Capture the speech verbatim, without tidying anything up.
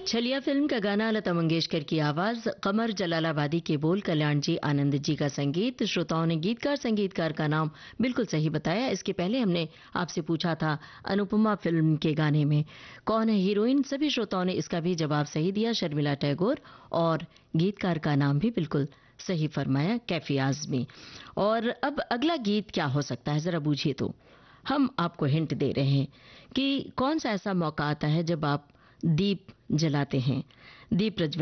छलिया फिल्म का गाना लता मंगेशकर की आवाज, कमर जलालाबादी के बोल, कल्याण जी आनंद जी का संगीत। श्रोताओं ने गीतकार संगीतकार का नाम बिल्कुल सही बताया। इसके पहले हमने आपसे पूछा था अनुपमा फिल्म के गाने में कौन है हीरोइन। सभी श्रोताओं ने इसका भी जवाब सही दिया, शर्मिला टैगोर। और गीतकार का नाम भी बिल्कुल सही फरमाया, कैफी आजमी। और अब अगला गीत क्या हो सकता है, जरा बूझिए तो। हम आपको हिंट दे रहे हैं कि कौन सा ऐसा मौका आता है जब आप दीप जलाते हैं, दीप प्रज्वलित